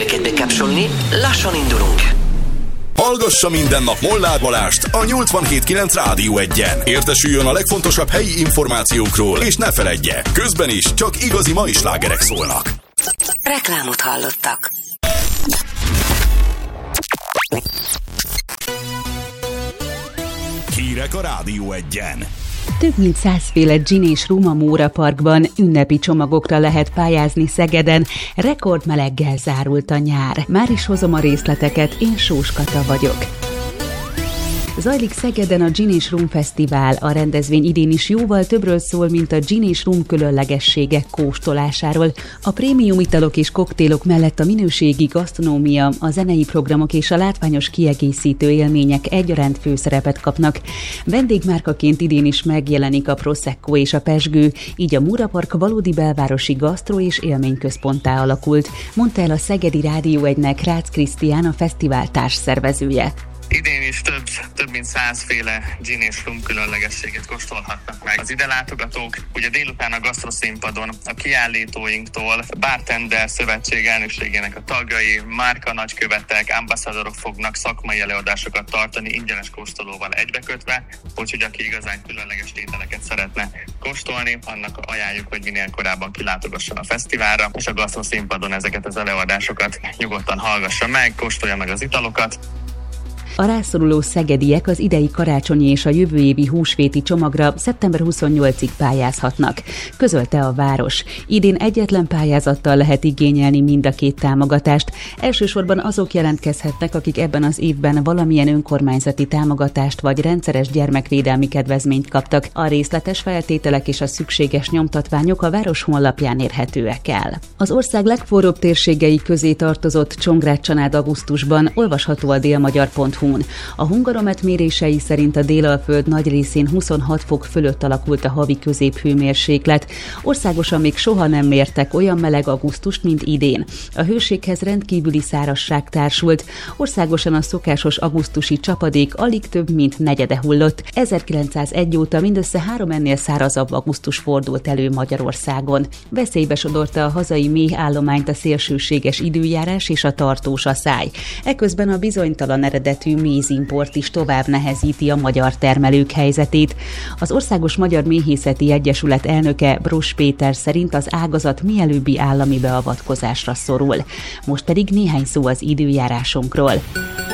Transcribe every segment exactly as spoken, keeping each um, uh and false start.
kedveket bekapcsolni, lassan indulunk. Hallgassa minden nap Molnár Balást a nyolcvanhét kilenc Rádió egyen. Értesüljön a legfontosabb helyi információkról, és ne feledje, közben is csak igazi mai slágerek szólnak. Reklámot hallottak. Hírek a Rádió egyen. Több mint százféle gin és rum a Móra Parkban, ünnepi csomagokra lehet pályázni Szegeden, rekordmeleggel zárult a nyár. Már is hozom a részleteket, én Sós Kata vagyok. Zajlik Szegeden a Gin és Rum Fesztivál. A rendezvény idén is jóval többről szól, mint a gin és rum különlegességek kóstolásáról. A prémium italok és koktélok mellett a minőségi gasztronómia, a zenei programok és a látványos kiegészítő élmények egyaránt főszerepet kapnak. Vendégmárkaként idén is megjelenik a Prosecco és a pezsgő, így a Móra Park valódi belvárosi gasztro- és élményközponttá alakult, mondta el a Szegedi Rádió egynek Rácz Krisztián, a fesztivál társszervezője. Idén is több, több mint százféle gin és rum különlegességet kóstolhatnak meg az ide látogatók. Ugye délután a gasztroszínpadon a kiállítóinktól Bartender Szövetség elnökségének a tagjai, márka nagykövetek, ambasszadorok fognak szakmai előadásokat tartani ingyenes kóstolóval egybekötve, úgyhogy aki igazán különleges tételeket szeretne kóstolni, annak ajánljuk, hogy minél korábban kilátogasson a fesztiválra, és a gasztroszínpadon ezeket az előadásokat nyugodtan hallgassa meg, kóstolja meg az italokat. A rászoruló szegediek az idei karácsonyi és a jövő évi húsvéti csomagra szeptember huszonnyolcadikáig pályázhatnak, közölte a város. Idén egyetlen pályázattal lehet igényelni mind a két támogatást. Elsősorban azok jelentkezhetnek, akik ebben az évben valamilyen önkormányzati támogatást vagy rendszeres gyermekvédelmi kedvezményt kaptak. A részletes feltételek és a szükséges nyomtatványok a város honlapján érhetőek el. Az ország legforróbb térségei közé tartozott Csongrád-Csanád augusztusban, olvasható a délmagyar pont hu. A Hungaromet mérései szerint a Délalföld nagy részén huszonhat fok fölött alakult a havi középhőmérséklet. Országosan még soha nem mértek olyan meleg augusztust, mint idén. A hőséghez rendkívüli szárazság társult. Országosan a szokásos augusztusi csapadék alig több mint negyede hullott. ezerkilencszázegy óta mindössze három ennél szárazabb augusztus fordult elő Magyarországon. Veszélybe sodorta a hazai méhállományt a szélsőséges időjárás és a tartós aszály. Eközben a bizonytalan eredetű mézimport is tovább nehezíti a magyar termelők helyzetét. Az Országos Magyar Méhészeti Egyesület elnöke Bross Péter szerint az ágazat mielőbbi állami beavatkozásra szorul. Most pedig néhány szó az időjárásunkról.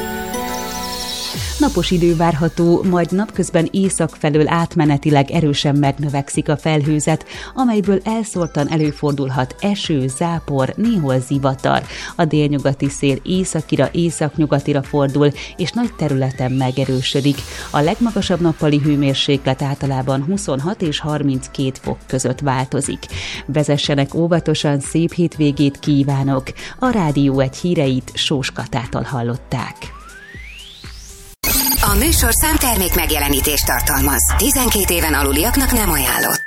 Napos idő várható, majd napközben észak felől átmenetileg erősen megnövekszik a felhőzet, amelyből elszórtan előfordulhat eső, zápor, néhol zivatar. A délnyugati szél északira, északnyugatira fordul, és nagy területen megerősödik. A legmagasabb nappali hőmérséklet általában huszonhat és harminckét fok között változik. Vezessenek óvatosan, szép hétvégét kívánok! A Rádió egy híreit Sós Katától hallották. A műsor számtermék megjelenítést tartalmaz. tizenkét éven aluliaknak nem ajánlott.